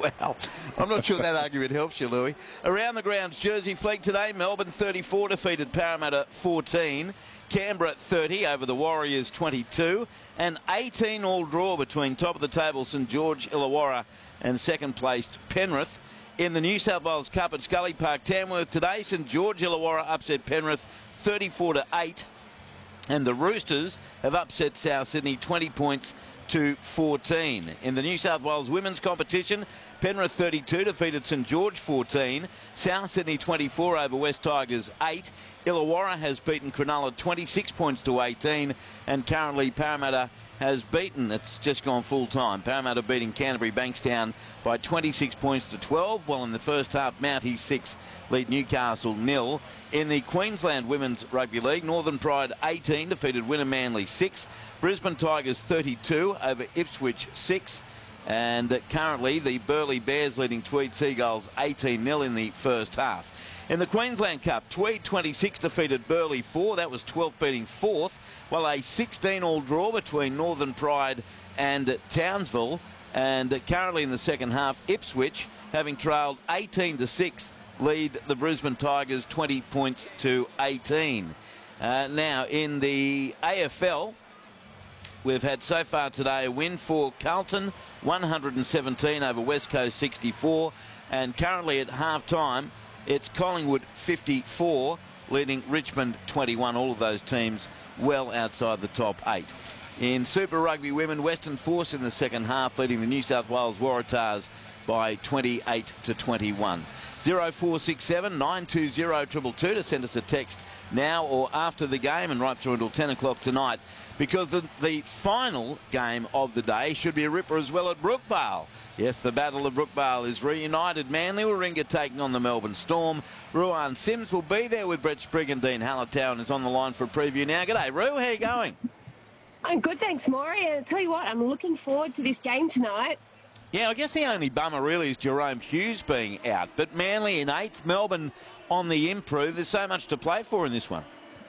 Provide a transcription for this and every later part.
Well, I'm not sure that argument helps you, Louis. Around the grounds, Jersey Flegg today. Melbourne 34 defeated Parramatta 14. Canberra 30 over the Warriors 22. And 18 all draw between top of the table St George Illawarra and second placed Penrith. In the New South Wales Cup at Scully Park, Tamworth today, St George Illawarra upset Penrith 34-8. And the Roosters have upset South Sydney 20 points to 14. In the New South Wales women's competition, Penrith 32 defeated St George 14. South Sydney 24 over West Tigers 8. Illawarra has beaten Cronulla 26 points to 18. And currently Parramatta has beaten, it's just gone full time, Parramatta beating Canterbury Bankstown by 26 points to 12. While in the first half, Mounties 6 lead Newcastle 0. In the Queensland Women's Rugby League, Northern Pride 18 defeated Winner Manly 6. Brisbane Tigers 32 over Ipswich 6. And currently the Burleigh Bears leading Tweed Seagulls 18-0 in the first half. In the Queensland Cup, Tweed 26 defeated Burleigh 4. That was 12th beating 4th. While a 16-all draw between Northern Pride and Townsville. And currently in the second half, Ipswich, having trailed 18-6, lead the Brisbane Tigers 20 points to 18. Now, in the AFL, we've had so far today a win for Carlton, 117 over West Coast 64. And currently at half-time, it's Collingwood 54, leading Richmond 21. All of those teams well outside the top 8. In Super Rugby Women, Western Force in the second half, leading the New South Wales Waratahs by 28-21. 0467 920 222 to send us a text now or after the game and right through until 10 o'clock tonight, because the final game of the day should be a ripper as well at Brookvale. Yes, the Battle of Brookvale is reunited. Manly Warringah taking on the Melbourne Storm. Ruan Sims will be there with Brett Sprigg, and Dean Hallertown is on the line for a preview now. G'day, Roo. How are you going? I'm good, thanks, Maury. And I'll tell you what, I'm looking forward to this game tonight. Yeah, I guess the only bummer really is Jerome Hughes being out. But Manly in 8th, Melbourne on the improve. There's so much to play for in this one.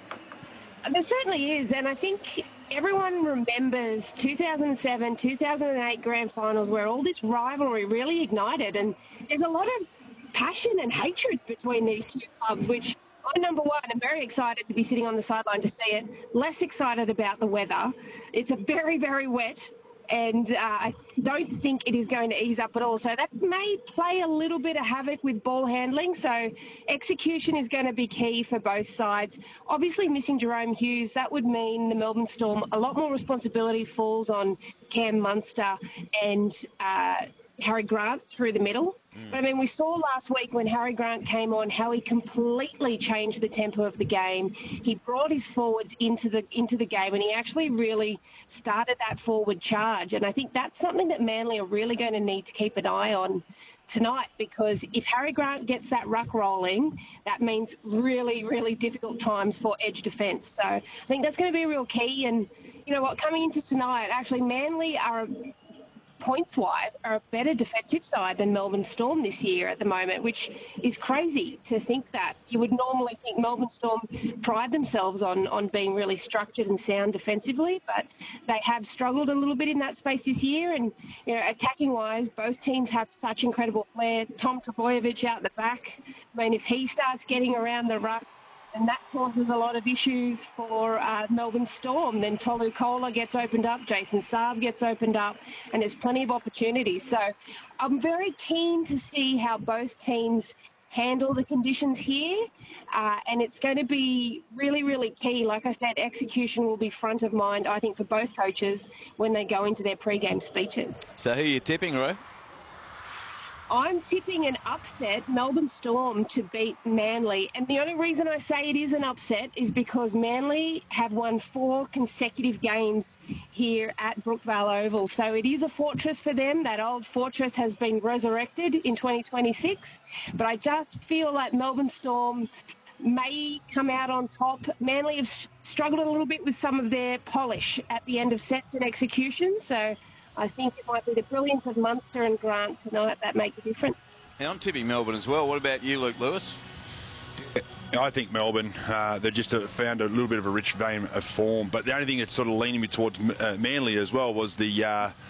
There certainly is, and I think everyone remembers 2007, 2008 grand finals where all this rivalry really ignited, and there's a lot of passion and hatred between these two clubs, which I'm number one. I'm very excited to be sitting on the sideline to see it. Less excited about the weather. It's a very, very wet, and I don't think it is going to ease up at all. So that may play a little bit of havoc with ball handling. So execution is going to be key for both sides. Obviously, missing Jerome Hughes, that would mean the Melbourne Storm, a lot more responsibility falls on Cam Munster and Harry Grant through the middle. But I mean, we saw last week when Harry Grant came on how he completely changed the tempo of the game. He brought his forwards into the game, and he actually really started that forward charge. And I think that's something that Manly are really going to need to keep an eye on tonight, because if Harry Grant gets that ruck rolling, that means really, really difficult times for edge defence. So I think that's going to be a real key. And you know what, coming into tonight, actually Manly are points-wise are a better defensive side than Melbourne Storm this year at the moment, which is crazy to think that. You would normally think Melbourne Storm pride themselves on being really structured and sound defensively, but they have struggled a little bit in that space this year. And, you know, attacking-wise, both teams have such incredible flair. Tom Trbojevic out the back. I mean, if he starts getting around the ruck, and that causes a lot of issues for Melbourne Storm. Then Tolu Kola gets opened up, Jason Saab gets opened up, and there's plenty of opportunities. So I'm very keen to see how both teams handle the conditions here, and it's going to be really, really key. Like I said, execution will be front of mind, I think, for both coaches when they go into their pre-game speeches. So who are you tipping, Ro? I'm tipping an upset, Melbourne Storm to beat Manly. And the only reason I say it is an upset is because Manly have won 4 consecutive games here at Brookvale Oval. So it is a fortress for them. That old fortress has been resurrected in 2026. But I just feel like Melbourne Storm may come out on top. Manly have struggled a little bit with some of their polish at the end of sets and execution. So I think it might be the brilliance of Munster and Grant tonight that make a difference. Yeah, I'm tipping Melbourne as well. What about you, Luke Lewis? I think Melbourne, they just found a little bit of a rich vein of form. But the only thing that's sort of leaning me towards Manly as well was the...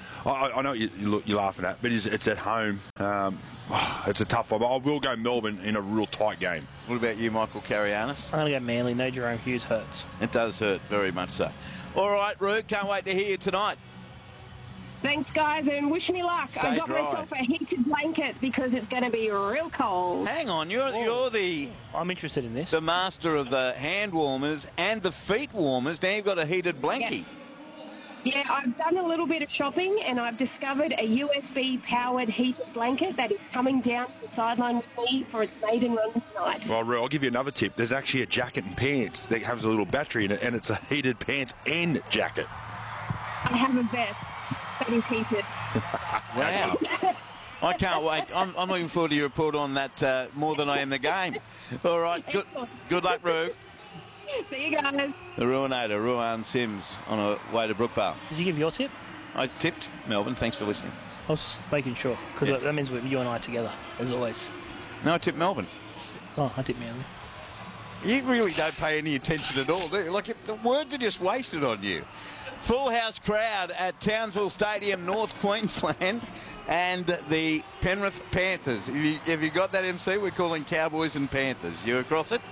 I know what you're laughing at, but it's at home. It's a tough one. But I will go Melbourne in a real tight game. What about you, Michael Carianis? I'm going to go Manly. No Jerome Hughes hurts. It does hurt, very much so. All right, Roo, can't wait to hear you tonight. Thanks, guys, and wish me luck. Stay I got dry. myself a heated blanket because it's going to be real cold. Hang on, you're the I'm interested in this. master of the hand warmers and the feet warmers. Now you've got a heated blankie. Yeah, I've done a little bit of shopping and I've discovered a USB-powered heated blanket that is coming down to the sideline with me for its maiden run tonight. Well, Roo, I'll give you another tip. There's actually a jacket and pants that has a little battery in it, and it's a heated pants and jacket. I have a vest that is heated. Wow. I can't wait. I'm looking forward to your report on that more than I am the game. All right, good luck, Roo. See you guys. The Ruinator, Ruan Sims, on a way to Brookvale. Did you give your tip? I tipped Melbourne. Thanks for listening. I was just making sure, because that means you and I together, as always. No, I tipped Melbourne. Oh, I tipped Manly. You really don't pay any attention at all, do you? Like, the words are just wasted on you. Full house crowd at Townsville Stadium, North Queensland, and the Penrith Panthers. Have you got that, MC? We're calling Cowboys and Panthers. You across it?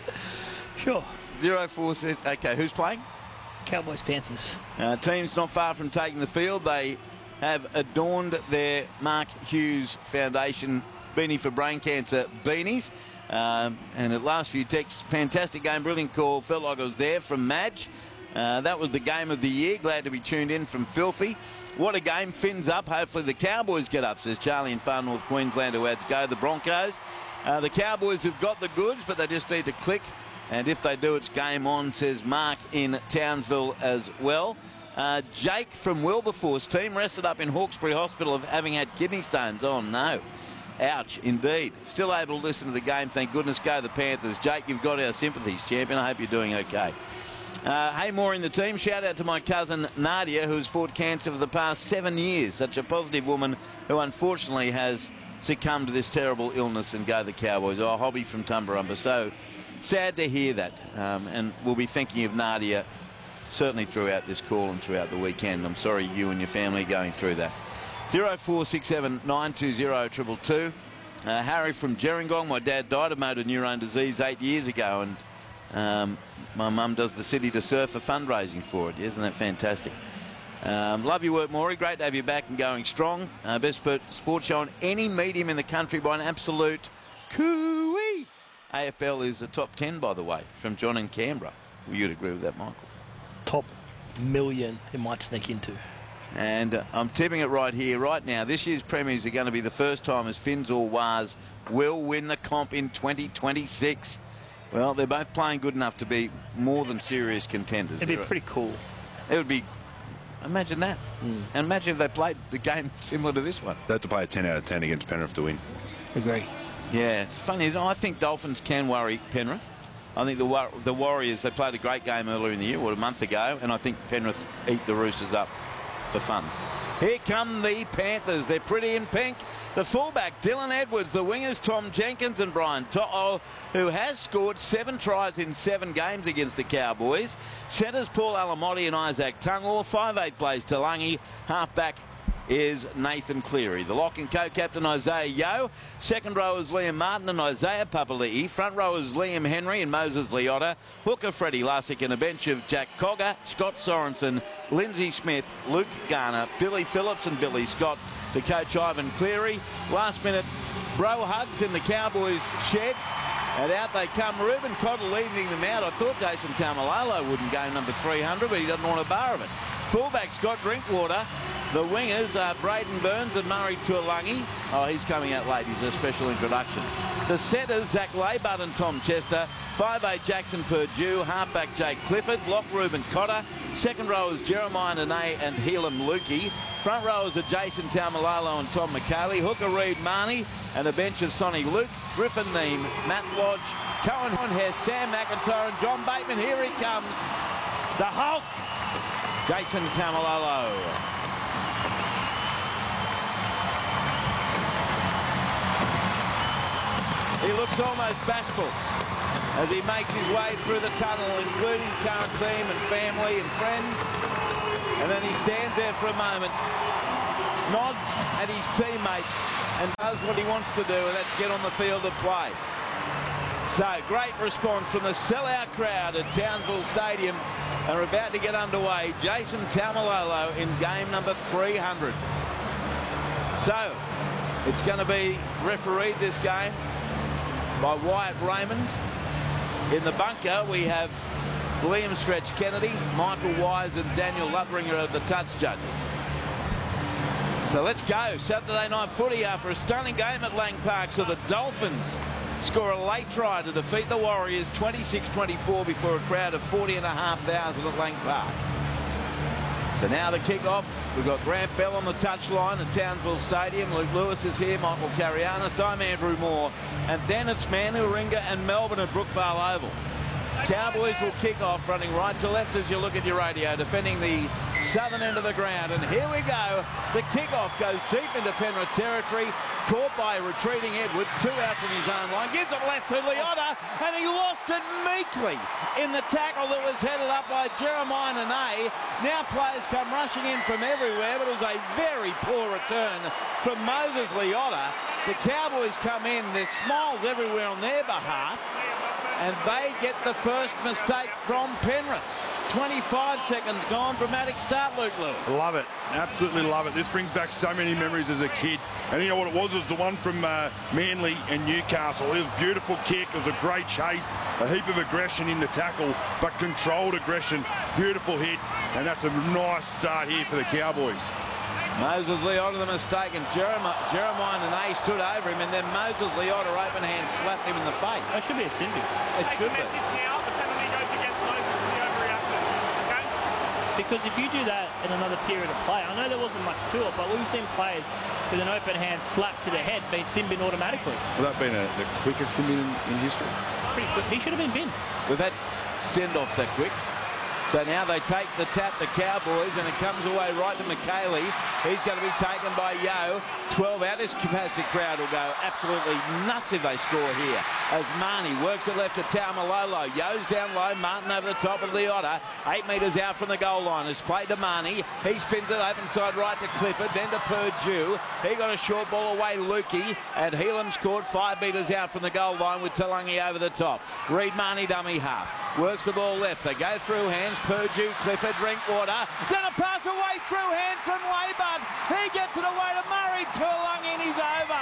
Sure. 046. Okay, who's playing? Cowboys, Panthers. Teams not far from taking the field. They have adorned their Mark Hughes Foundation Beanie for Brain Cancer beanies. And at last few texts, fantastic game, brilliant call. Felt like I was there from Madge. That was the game of the year. Glad to be tuned in from Filthy. What a game. Fins up. Hopefully the Cowboys get up, says Charlie in far North Queensland, who adds go the Broncos. The Cowboys have got the goods, but they just need to click. And if they do, it's game on, says Mark in Townsville as well. Jake from Wilberforce team rested up in Hawkesbury Hospital of having had kidney stones. Oh, no. Ouch, indeed. Still able to listen to the game. Thank goodness. Go the Panthers. Jake, you've got our sympathies, champion. I hope you're doing okay. Hey, more in the team. Shout out to my cousin Nadia, who's fought cancer for the past 7 years. Such a positive woman who unfortunately has succumbed to this terrible illness. And go the Cowboys. Oh, Hobby from Tumbarumba. So sad to hear that. And we'll be thinking of Nadia certainly throughout this call and throughout the weekend. I'm sorry you and your family are going through that. 0467 920 222. Harry from Gerringong. My dad died of motor neurone disease 8 years ago, and my mum does the City to Surf for fundraising for it. Isn't that fantastic? Love your work, Maury. Great to have you back and going strong. Best sports show on any medium in the country by an absolute cooey. AFL is a top 10, by the way, from John in Canberra. Will you agree with that, Michael? Top million it might sneak into. And I'm tipping it right here, right now. This year's premiers are going to be the first time as Finns or Waz will win the comp in 2026. Well, they're both playing good enough to be more than serious contenders. It'd be pretty cool. It would be. Imagine that. And imagine if they played the game similar to this one. They have to play a 10 out of 10 against Penrith to win. Agree. Yeah, it's funny. I think Dolphins can worry Penrith. I think the Warriors, they played a great game earlier in the year, a month ago, and I think Penrith eat the Roosters up for fun. Here come the Panthers. They're pretty in pink. The fullback, Dylan Edwards. The wingers, Tom Jenkins and Brian To'o, who has scored 7 tries in 7 games against the Cowboys. Centres, Paul Alamotti and Isaac Tungor. 5'8" Blaze Talangi. Halfback is Nathan Cleary. The lock and co-captain Isaiah Yeo. Second row is Liam Martin and Isaiah Papali'i. Front row is Liam Henry and Moses Leota. Hooker Freddie Lussick and a bench of Jack Cogger, Scott Sorensen, Lindsay Smith, Luke Garner, Billy Phillips and Billy Scott to coach Ivan Cleary. Last minute bro hugs in the Cowboys sheds. And out they come. Reuben Cotter leading them out. I thought Jason Taumalolo wouldn't go number 300, but he doesn't want a bar of it. Fullback Scott Drinkwater. The wingers are Braden Burns and Murray Tuolangi. Oh, he's coming out late. He's a special introduction. The centres, Zach Laybud and Tom Chester. 5'8" Jackson Purdue. Halfback Jake Clifford. Lock Reuben Cotter. Second row is Jeremiah Nene and Helam Lukey. Front rowers are Jason Taumalolo and Tom McCauley. Hooker Reid Marnie and a bench of Sonny Luke. Griffin Neem, Matt Lodge, Cohen Hess, Sam McIntyre and John Bateman. Here he comes. The Hulk. Jason Taumalolo. He looks almost bashful. as he makes his way through the tunnel, including current team and family and friends. And then he stands there for a moment, nods at his teammates and does what he wants to do, and that's get on the field of play. So, great response from the sellout crowd at Townsville Stadium. And we're about to get underway. Jason Taumalolo in game number 300. So, it's going to be refereed this game by Wyatt Raymond. In the bunker, we have Liam Stretch Kennedy, Michael Wise and Daniel Lutringer are the touch judges. So let's go. Saturday night footy after a stunning game at Lang Park. So the Dolphins score a late try to defeat the Warriors 26-24 before a crowd of 40,500 at Lang Park. So now the kick-off. We've got Grant Bell on the touchline at Townsville Stadium. Luke Lewis is here, Michael Carianis, I'm Andrew Moore. And then it's Manuringa and Melbourne at Brookvale Oval. Cowboys will kick off running right to left as you look at your radio, defending the southern end of the ground. And here we go. The kick-off goes deep into Penrith territory. Caught by retreating Edwards, 2 out from his own line. Gives it left to Leota, and he lost it meekly in the tackle that was headed up by Jeremiah Nene. Now players come rushing in from everywhere, but it was a very poor return from Moses Leota. The Cowboys come in, there's smiles everywhere on their behalf, and they get the first mistake from Penrith. 25 seconds gone. Dramatic start, Luke Lewis. Love it. Absolutely love it. This brings back so many memories as a kid. And you know what it was? It was the one from Manly and Newcastle. It was a beautiful kick. It was a great chase. A heap of aggression in the tackle, but controlled aggression. Beautiful hit. And that's a nice start here for the Cowboys. Moses Leota the mistake, and Jeremiah Nene stood over him, and then Moses Leota open hand slapped him in the face. That should be a sin. It should be. Now, the penalty goes against Moses for the overreaction. Okay? Because if you do that in another period of play, I know there wasn't much to it, but we've seen players with an open hand slap to the head being sin bin automatically. Well, that been the quickest sin bin in history. Pretty quick. He should have been binned. We've had send-off that quick. So now they take the tap, the Cowboys, and it comes away right to McKaylee. He's going to be taken by Yeo. 12 out. This capacity crowd will go absolutely nuts if they score here. As Marnie works it left to Taumalolo. Yeo's down low. Martin over the top of Leota. 8 metres out from the goal line. It's played to Marnie. He spins it open side right to Clifford. Then to Purdue. He got a short ball away, Lukey. And Helam scored 5 metres out from the goal line with Talangi over the top. Reed Marnie dummy half. Works the ball left. They go through hands. Purdue, Clifford, Drinkwater. Then a pass away through hands from Weybud. He gets it away to Murray. Tuolangi, and he's over.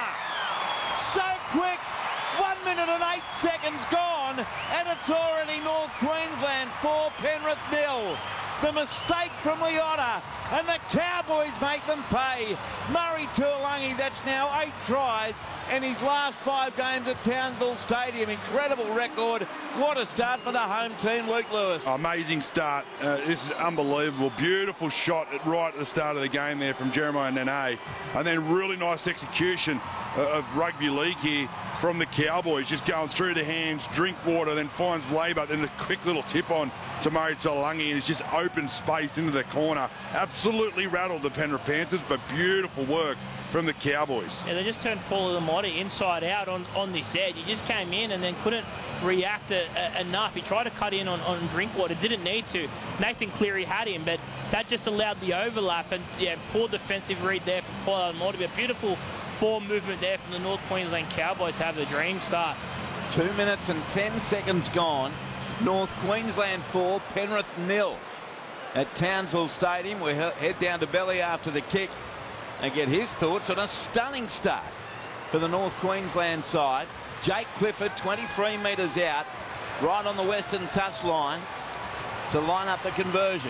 So quick. 1 minute and 8 seconds gone. And it's already North Queensland 4, Penrith 0. The mistake from Leota, and the Cowboys make them pay. Murray Tuolangi, that's now 8 tries in his last 5 games at Townsville Stadium. Incredible record. What a start for the home team, Luke Lewis. Amazing start. This is unbelievable. Beautiful shot right at the start of the game there from Jeremiah Nene. And then really nice execution of rugby league here from the Cowboys, just going through the hands, Drinkwater, then finds Labour, then a quick little tip on to Murray Tuolangi, and it's just open space into the corner. Absolutely rattled the Penrith Panthers, but beautiful work from the Cowboys. Yeah, they just turned Paul Alamoti inside out on this edge. He just came in and then couldn't react enough. He tried to cut in on Drinkwater, didn't need to. Nathan Cleary had him, but that just allowed the overlap, and yeah, poor defensive read there from Paul Alamoti. A beautiful ball movement there from the North Queensland Cowboys to have the dream start. 2 minutes and 10 seconds gone. North Queensland 4, Penrith 0 at Townsville Stadium. We head down to Belly after the kick and get his thoughts on a stunning start for the North Queensland side. Jake Clifford, 23 metres out, right on the western touch line to line up the conversion.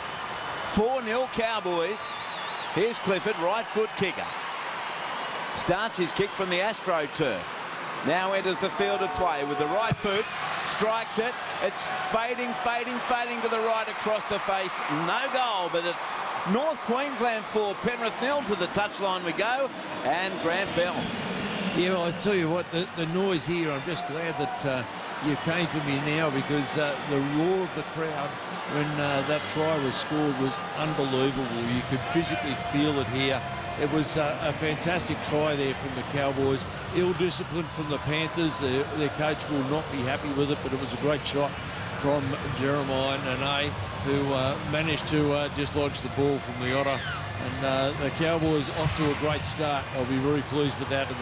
4-0 Cowboys. Here's Clifford, right foot kicker. Starts his kick from the AstroTurf. Now enters the field of play with the right boot. Strikes it. It's fading to the right across the face. No goal, but it's North Queensland 4, Penrith 0 to the touchline we go. And Grant Bell. Yeah, well, I tell you what, the noise here, I'm just glad that you came to me now, because the roar of the crowd when that try was scored was unbelievable. You could physically feel it here. it was a fantastic try there from the Cowboys. Ill-disciplined from the Panthers. Their coach will not be happy with it, but it was a great shot from Jeremiah Nene, who managed to dislodge the ball from the Otter. And the Cowboys off to a great start. I'll be very pleased with that.